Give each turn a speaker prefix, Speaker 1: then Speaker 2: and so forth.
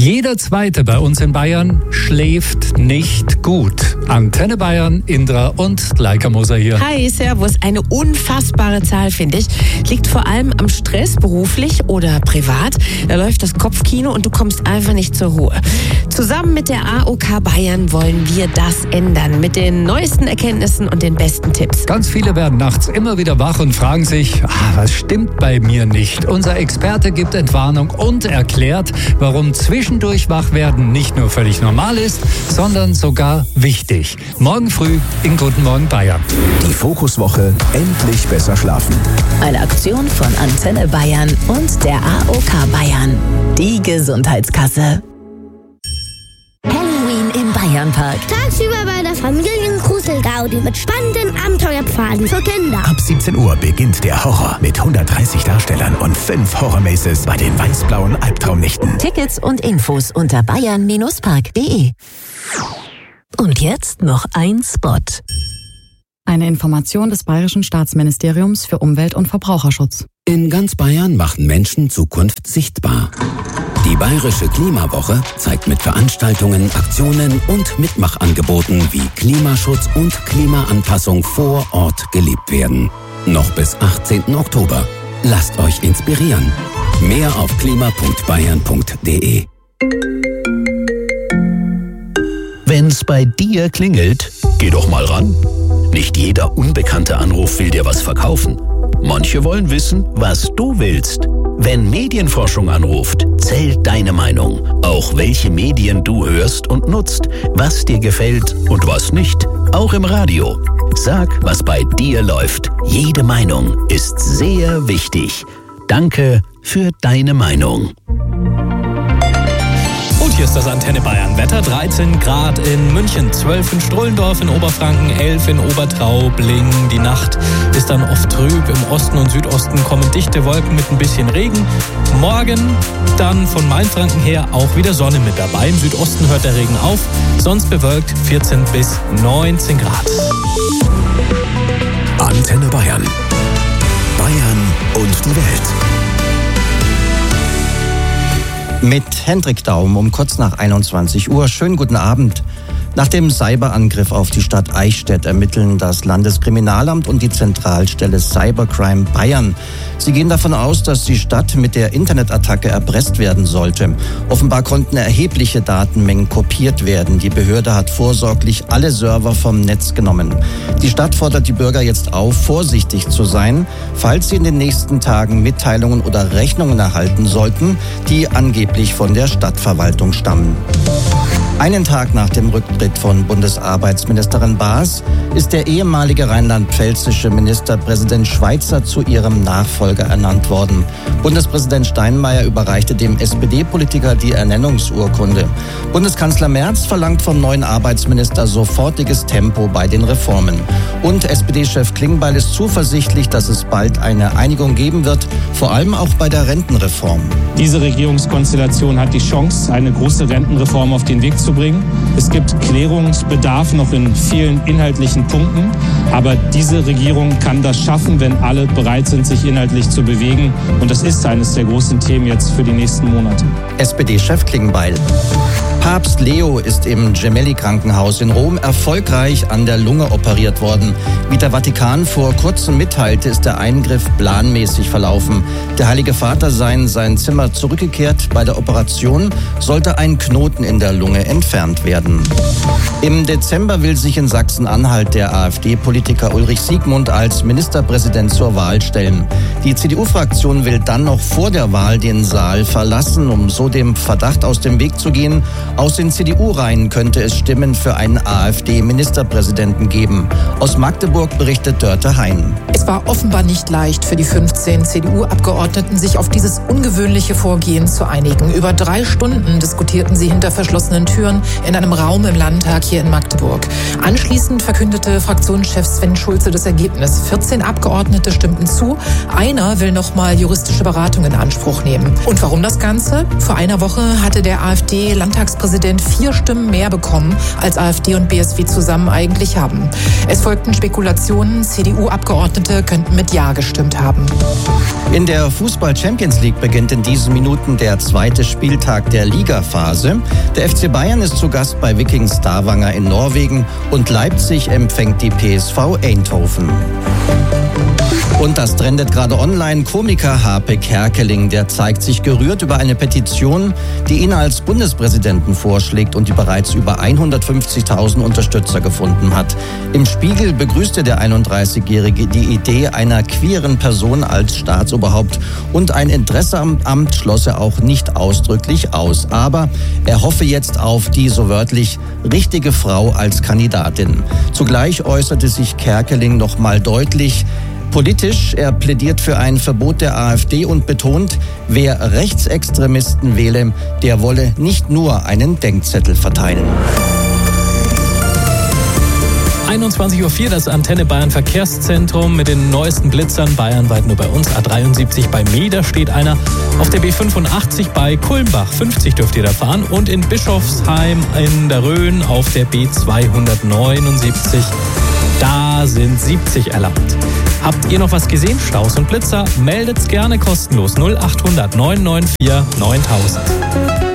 Speaker 1: Jeder Zweite bei uns in Bayern schläft nicht gut. Antenne Bayern, Indra und Laika Moser hier.
Speaker 2: Hi, servus. Eine unfassbare Zahl, finde ich. Liegt vor allem am Stress, beruflich oder privat. Da läuft das Kopfkino und du kommst einfach nicht zur Ruhe. Zusammen mit der AOK Bayern wollen wir das ändern. Mit den neuesten Erkenntnissen und den besten Tipps.
Speaker 1: Ganz viele werden nachts immer wieder wach und fragen sich, was stimmt bei mir nicht? Unser Experte gibt Entwarnung und erklärt, warum zwischendurch wach werden nicht nur völlig normal ist, sondern sogar wichtig. Morgen früh in Guten Morgen Bayern.
Speaker 3: Die Fokuswoche endlich besser schlafen.
Speaker 4: Eine Aktion von Antenne Bayern und der AOK Bayern. Die Gesundheitskasse. Halloween im Bayernpark.
Speaker 5: Tagsüber bei der Familiengruselgaudi mit spannenden Abenteuerpfaden für Kinder.
Speaker 3: Ab 17 Uhr beginnt der Horror mit 130 Darstellern und 5 Horror-Maces bei den weiß-blauen Albtraumnächten.
Speaker 4: Tickets und Infos unter bayern-park.de. Und jetzt noch ein Spot.
Speaker 6: Eine Information des Bayerischen Staatsministeriums für Umwelt- und Verbraucherschutz.
Speaker 7: In ganz Bayern machen Menschen Zukunft sichtbar. Die Bayerische Klimawoche zeigt mit Veranstaltungen, Aktionen und Mitmachangeboten, wie Klimaschutz und Klimaanpassung vor Ort gelebt werden. Noch bis 18. Oktober. Lasst euch inspirieren. Mehr auf klima.bayern.de.
Speaker 8: Wenn's bei dir klingelt, geh doch mal ran. Nicht jeder unbekannte Anruf will dir was verkaufen. Manche wollen wissen, was du willst. Wenn Medienforschung anruft, zählt deine Meinung. Auch welche Medien du hörst und nutzt, was dir gefällt und was nicht. Auch im Radio. Sag, was bei dir läuft. Jede Meinung ist sehr wichtig. Danke für deine Meinung.
Speaker 9: Und hier ist das Antenne Bayern Wetter. 13 Grad in München, 12 in Strullendorf in Oberfranken, 11 in Obertraubling. Die Nacht ist dann oft trüb. Im Osten und Südosten kommen dichte Wolken mit ein bisschen Regen. Morgen dann von Mainfranken her auch wieder Sonne mit dabei. Im Südosten hört der Regen auf, sonst bewölkt 14 bis 19 Grad.
Speaker 3: Antenne Bayern. Bayern und die Welt.
Speaker 10: Mit Hendrik Daum um kurz nach 21 Uhr. Schönen guten Abend. Nach dem Cyberangriff auf die Stadt Eichstätt ermitteln das Landeskriminalamt und die Zentralstelle Cybercrime Bayern. Sie gehen davon aus, dass die Stadt mit der Internetattacke erpresst werden sollte. Offenbar konnten erhebliche Datenmengen kopiert werden. Die Behörde hat vorsorglich alle Server vom Netz genommen. Die Stadt fordert die Bürger jetzt auf, vorsichtig zu sein, falls sie in den nächsten Tagen Mitteilungen oder Rechnungen erhalten sollten, die angeblich von der Stadtverwaltung stammen. Einen Tag nach dem Rücktritt von Bundesarbeitsministerin Baas ist der ehemalige rheinland-pfälzische Ministerpräsident Schweizer zu ihrem Nachfolger ernannt worden. Bundespräsident Steinmeier überreichte dem SPD-Politiker die Ernennungsurkunde. Bundeskanzler Merz verlangt vom neuen Arbeitsminister sofortiges Tempo bei den Reformen. Und SPD-Chef Klingbeil ist zuversichtlich, dass es bald eine Einigung geben wird, vor allem auch bei der Rentenreform.
Speaker 11: Diese Regierungskonstellation hat die Chance, eine große Rentenreform auf den Weg zu bringen. Es gibt Klärungsbedarf noch in vielen inhaltlichen Punkten, aber diese Regierung kann das schaffen, wenn alle bereit sind, sich inhaltlich zu bewegen. Und das ist eines der großen Themen jetzt für die nächsten Monate.
Speaker 10: SPD-Chef Klingbeil. Papst Leo ist im Gemelli-Krankenhaus in Rom erfolgreich an der Lunge operiert worden. Wie der Vatikan vor kurzem mitteilte, ist der Eingriff planmäßig verlaufen. Der Heilige Vater sei in sein Zimmer zurückgekehrt. Bei der Operation sollte ein Knoten in der Lunge entfernt werden. Im Dezember will sich in Sachsen-Anhalt der AfD-Politiker Ulrich Siegmund als Ministerpräsident zur Wahl stellen. Die CDU-Fraktion will dann noch vor der Wahl den Saal verlassen, um so dem Verdacht aus dem Weg zu gehen. Aus den CDU-Reihen könnte es Stimmen für einen AfD-Ministerpräsidenten geben. Aus Magdeburg berichtet Dörte Hein.
Speaker 12: Es war offenbar nicht leicht für die 15 CDU-Abgeordneten, sich auf dieses ungewöhnliche Vorgehen zu einigen. Über 3 Stunden diskutierten sie hinter verschlossenen Türen in einem Raum im Landtag hier in Magdeburg. Anschließend verkündete Fraktionschef Sven Schulze das Ergebnis. 14 Abgeordnete stimmten zu. Einer will nochmal juristische Beratung in Anspruch nehmen. Und warum das Ganze? Vor einer Woche hatte der AfD-Landtagspräsident Ministerpräsident 4 Stimmen mehr bekommen, als AfD und BSW zusammen eigentlich haben. Es folgten Spekulationen, CDU-Abgeordnete könnten mit Ja gestimmt haben.
Speaker 10: In der Fußball-Champions League beginnt in diesen Minuten der 2. Spieltag der Ligaphase. Der FC Bayern ist zu Gast bei Viking Stavanger in Norwegen und Leipzig empfängt die PSV Eindhoven. Und das trendet gerade online. Komiker Harpe Kerkeling, der zeigt sich gerührt über eine Petition, die ihn als Bundespräsidenten vorschlägt und die bereits über 150.000 Unterstützer gefunden hat. Im Spiegel begrüßte der 31-Jährige die Idee einer queeren Person als Staatsoberhaupt und ein Interesse am Amt schloss er auch nicht ausdrücklich aus. Aber er hoffe jetzt auf die, so wörtlich, richtige Frau als Kandidatin. Zugleich äußerte sich Kerkeling noch mal deutlich politisch. Er plädiert für ein Verbot der AfD und betont, wer Rechtsextremisten wähle, der wolle nicht nur einen Denkzettel verteilen.
Speaker 9: 21.04 Uhr, das Antenne Bayern Verkehrszentrum mit den neuesten Blitzern bayernweit nur bei uns. A73 bei Meeder steht einer, auf der B85 bei Kulmbach 50 dürft ihr da fahren und in Bischofsheim in der Rhön auf der B279. Da sind 70 erlaubt. Habt ihr noch was gesehen? Staus und Blitzer? Meldet's gerne kostenlos 0800 994 9000.